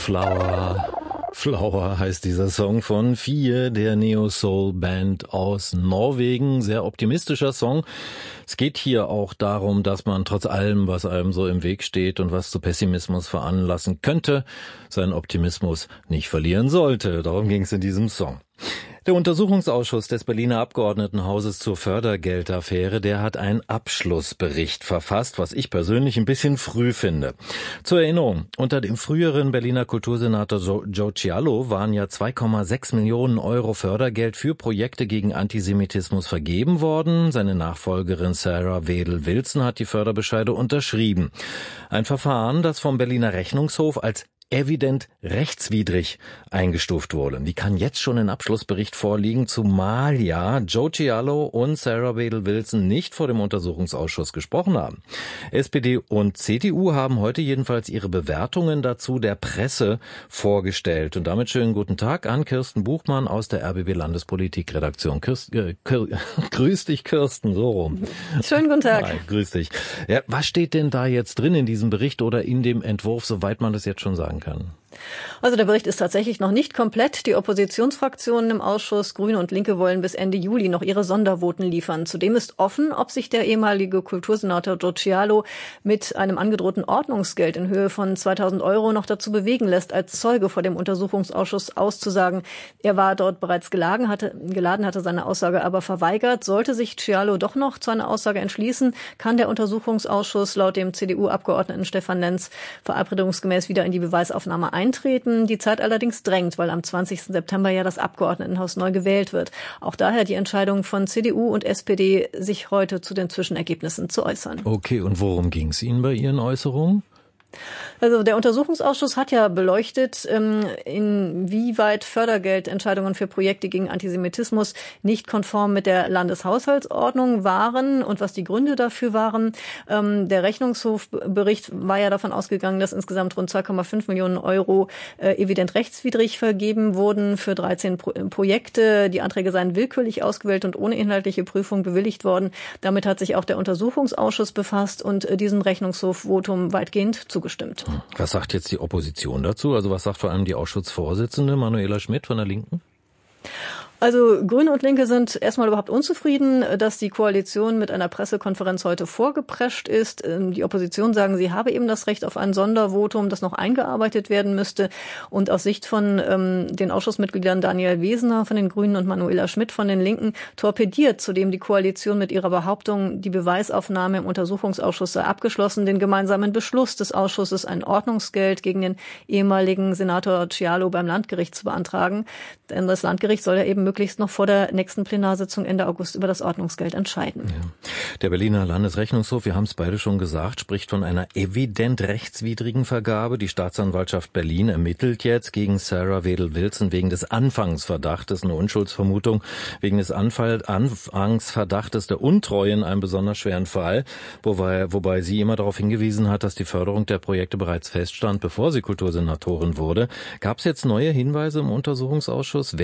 Flower heißt dieser Song von Fie, der Neo-Soul-Band aus Norwegen. Sehr optimistischer Song. Es geht hier auch darum, dass man trotz allem, was einem so im Weg steht und was zu Pessimismus veranlassen könnte, seinen Optimismus nicht verlieren sollte. Darum ging es in diesem Song. Der Untersuchungsausschuss des Berliner Abgeordnetenhauses zur Fördergeldaffäre, der hat einen Abschlussbericht verfasst, was ich persönlich ein bisschen früh finde. Zur Erinnerung, unter dem früheren Berliner Kultursenator Joe Cialo waren ja 2,6 Millionen Euro Fördergeld für Projekte gegen Antisemitismus vergeben worden. Seine Nachfolgerin Sarah Wedel-Wilson hat die Förderbescheide unterschrieben. Ein Verfahren, das vom Berliner Rechnungshof als evident rechtswidrig eingestuft wurde. Die kann jetzt schon ein Abschlussbericht vorliegen, zumal ja Joe Cialo und Sarah Wedel-Wilson nicht vor dem Untersuchungsausschuss gesprochen haben. SPD und CDU haben heute jedenfalls ihre Bewertungen dazu der Presse vorgestellt. Und damit schönen guten Tag an Kirsten Buchmann aus der RBB Landespolitik-Redaktion. Grüß dich, Kirsten, so rum. Schönen guten Tag. Hi, grüß dich. Ja, was steht denn da jetzt drin in diesem Bericht oder in dem Entwurf, soweit man das jetzt schon sagen kann? Also der Bericht ist tatsächlich noch nicht komplett. Die Oppositionsfraktionen im Ausschuss, Grüne und Linke, wollen bis Ende Juli noch ihre Sondervoten liefern. Zudem ist offen, ob sich der ehemalige Kultursenator Joe Cialo mit einem angedrohten Ordnungsgeld in Höhe von 2.000 Euro noch dazu bewegen lässt, als Zeuge vor dem Untersuchungsausschuss auszusagen. Er war dort bereits geladen, hatte seine Aussage aber verweigert. Sollte sich Cialo doch noch zu einer Aussage entschließen, kann der Untersuchungsausschuss laut dem CDU-Abgeordneten Stefan Lenz verabredungsgemäß wieder in die Beweisaufnahme eintreten. Die Zeit allerdings drängt, weil am 20. September ja das Abgeordnetenhaus neu gewählt wird. Auch daher die Entscheidung von CDU und SPD, sich heute zu den Zwischenergebnissen zu äußern. Okay, und worum ging es Ihnen bei Ihren Äußerungen? Also der Untersuchungsausschuss hat ja beleuchtet, inwieweit Fördergeldentscheidungen für Projekte gegen Antisemitismus nicht konform mit der Landeshaushaltsordnung waren und was die Gründe dafür waren. Der Rechnungshofbericht war ja davon ausgegangen, dass insgesamt rund 2,5 Millionen Euro evident rechtswidrig vergeben wurden für 13 Projekte. Die Anträge seien willkürlich ausgewählt und ohne inhaltliche Prüfung bewilligt worden. Damit hat sich auch der Untersuchungsausschuss befasst und diesem Rechnungshofvotum weitgehend zugestimmt. Was sagt jetzt die Opposition dazu? Also was sagt vor allem die Ausschussvorsitzende Manuela Schmidt von der Linken? Also Grüne und Linke sind erstmal überhaupt unzufrieden, dass die Koalition mit einer Pressekonferenz heute vorgeprescht ist. Die Opposition sagen, sie habe eben das Recht auf ein Sondervotum, das noch eingearbeitet werden müsste. Und aus Sicht von den Ausschussmitgliedern Daniel Wesener von den Grünen und Manuela Schmidt von den Linken torpediert zudem die Koalition mit ihrer Behauptung, die Beweisaufnahme im Untersuchungsausschuss sei abgeschlossen, den gemeinsamen Beschluss des Ausschusses, ein Ordnungsgeld gegen den ehemaligen Senator Cialo beim Landgericht zu beantragen. Denn das Landgericht soll ja eben möglichst noch vor der nächsten Plenarsitzung Ende August über das Ordnungsgeld entscheiden. Ja. Der Berliner Landesrechnungshof, wir haben es beide schon gesagt, spricht von einer evident rechtswidrigen Vergabe. Die Staatsanwaltschaft Berlin ermittelt jetzt gegen Sarah Wedel-Wilson wegen des Anfangsverdachtes, eine Unschuldsvermutung, wegen des Anfangsverdachtes der Untreue in einem besonders schweren Fall, wobei sie immer darauf hingewiesen hat, dass die Förderung der Projekte bereits feststand, bevor sie Kultursenatorin wurde. Gab es jetzt neue Hinweise im Untersuchungsausschuss?